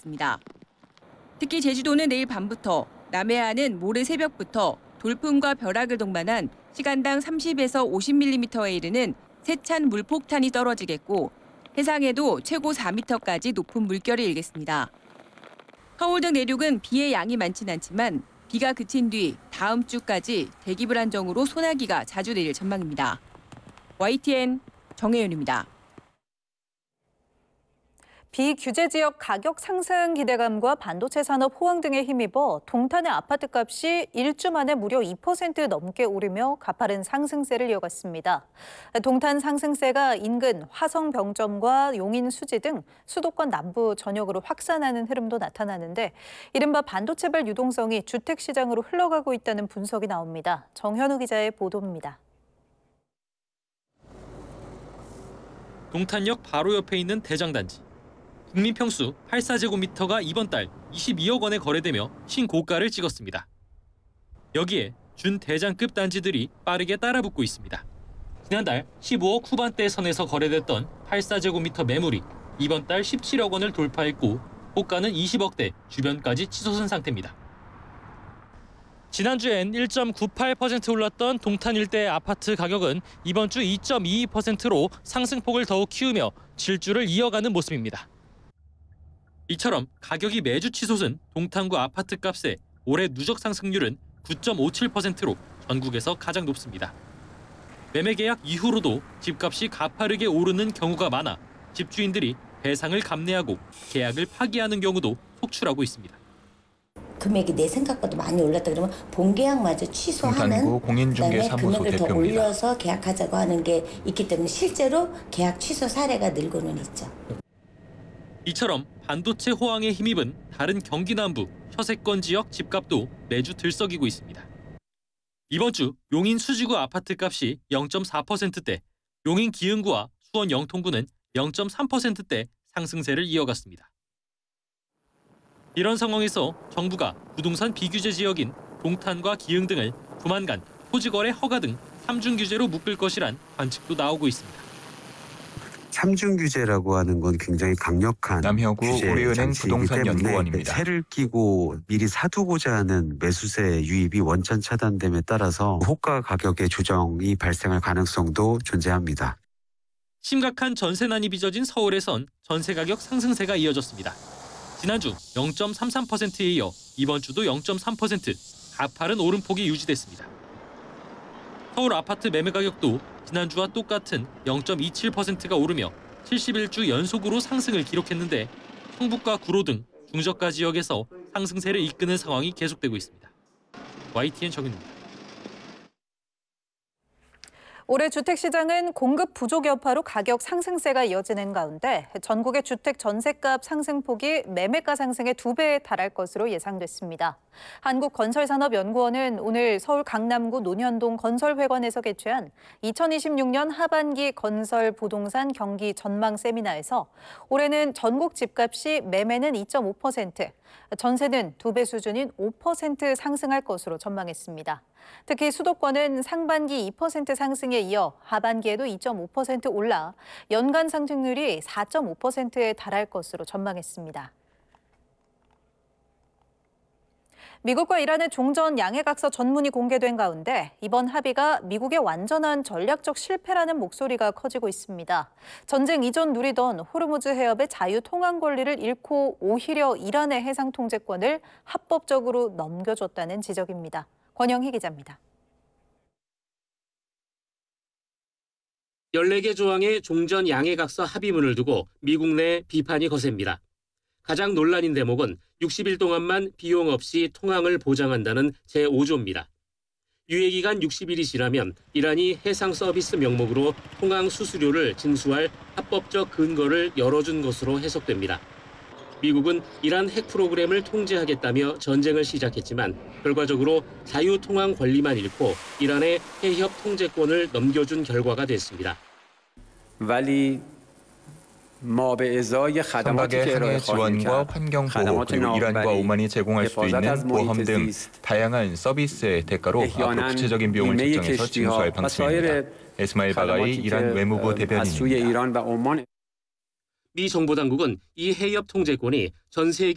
있습니다. 특히 제주도는 내일 밤부터, 남해안은 모레 새벽부터 돌풍과 벼락을 동반한 시간당 30에서 50mm에 이르는 세찬 물폭탄이 떨어지겠고 해상에도 최고 4m까지 높은 물결이 일겠습니다. 서울 등 내륙은 비의 양이 많진 않지만 비가 그친 뒤 다음 주까지 대기불안정으로 소나기가 자주 내릴 전망입니다. YTN 정혜윤입니다. 비규제 지역 가격 상승 기대감과 반도체 산업 호황 등에 힘입어 동탄의 아파트값이 일주 만에 무려 2% 넘게 오르며 가파른 상승세를 이어갔습니다. 동탄 상승세가 인근 화성병점과 용인 수지 등 수도권 남부 전역으로 확산하는 흐름도 나타나는데 이른바 반도체발 유동성이 주택시장으로 흘러가고 있다는 분석이 나옵니다. 정현우 기자의 보도입니다. 동탄역 바로 옆에 있는 대장단지. 국민평수 84제곱미터가 이번 달 22억 원에 거래되며 신고가를 찍었습니다. 여기에 준대장급 단지들이 빠르게 따라붙고 있습니다. 지난달 15억 후반대 선에서 거래됐던 84제곱미터 매물이 이번 달 17억 원을 돌파했고 호가는 20억대 주변까지 치솟은 상태입니다. 지난주엔 1.98% 올랐던 동탄 일대 아파트 가격은 이번 주 2.22%로 상승폭을 더욱 키우며 질주를 이어가는 모습입니다. 이처럼 가격이 매주 치솟은 동탄구 아파트값의 올해 누적 상승률은 9.57%로 전국에서 가장 높습니다. 매매 계약 이후로도 집값이 가파르게 오르는 경우가 많아 집주인들이 배상을 감내하고 계약을 파기하는 경우도 속출하고 있습니다. 금액이 내 생각보다 많이 올랐다 그러면 본계약마저 취소하는 동탄구 공인중개사무소 금액을 더 대표입니다. 올려서 계약하자고 하는 게 있기 때문에 실제로 계약 취소 사례가 늘고는 있죠. 이처럼 반도체 호황에 힘입은 다른 경기 남부 혀세권 지역 집값도 매주 들썩이고 있습니다. 이번 주 용인 수지구 아파트값이 0.4%대, 용인 기흥구와 수원 영통구는 0.3%대 상승세를 이어갔습니다. 이런 상황에서 정부가 부동산 비규제 지역인 동탄과 기흥 등을 조만간 토지거래 허가 등 3중 규제로 묶을 것이란 관측도 나오고 있습니다. 3중 규제라고 하는 건 굉장히 강력한 남혀구 우리은행 부동산 연구원입니다. 세를 끼고 미리 사두고자 하는 매수세 유입이 원천 차단됨에 따라서 호가 가격의 조정이 발생할 가능성도 존재합니다. 심각한 전세난이 빚어진 서울에선 전세 가격 상승세가 이어졌습니다. 지난주 0.33%에 이어 이번 주도 0.3% 가파른 오름폭이 유지됐습니다. 서울 아파트 매매 가격도 지난주와 똑같은 0.27%가 오르며 71주 연속으로 상승을 기록했는데 성북과 구로 등 중저가 지역에서 상승세를 이끄는 상황이 계속되고 있습니다. YTN 정윤입니다. 올해 주택시장은 공급 부족 여파로 가격 상승세가 이어지는 가운데 전국의 주택 전셋값 상승폭이 매매가 상승의 2배에 달할 것으로 예상됐습니다. 한국건설산업연구원은 오늘 서울 강남구 논현동 건설회관에서 개최한 2026년 하반기 건설 부동산 경기 전망 세미나에서 올해는 전국 집값이 매매는 2.5%, 전세는 2배 수준인 5% 상승할 것으로 전망했습니다. 특히 수도권은 상반기 2% 상승에 이어 하반기에도 2.5% 올라 연간 상승률이 4.5%에 달할 것으로 전망했습니다. 미국과 이란의 종전 양해각서 전문이 공개된 가운데 이번 합의가 미국의 완전한 전략적 실패라는 목소리가 커지고 있습니다. 전쟁 이전 누리던 호르무즈 해협의 자유 통항 권리를 잃고 오히려 이란의 해상 통제권을 합법적으로 넘겨줬다는 지적입니다. 권영희 기자입니다. 14개 조항의 종전 양해각서 합의문을 두고 미국 내 비판이 거셉니다. 가장 논란인 대목은 60일 동안만 비용 없이 통항을 보장한다는 제5조입니다. 유예기간 60일이 지나면 이란이 해상 서비스 명목으로 통항 수수료를 징수할 합법적 근거를 열어준 것으로 해석됩니다. 미국은 이란 핵 프로그램을 통제하겠다며 전쟁을 시작했지만 결과적으로 자유통항 권리만 잃고 이란의 해협 통제권을 넘겨준 결과가 됐습니다. 선박의 항해 지원과 환경 보호 그리고 이란과 오만이 제공할 수 있는 보험 등 다양한 서비스의 대가로 앞으로 구체적인 비용을 책정해서 징수할 방침입니다. 에스마일 바가이 이란 외무부 대변인입니다. 미 정보 당국은 이 해협 통제권이 전 세계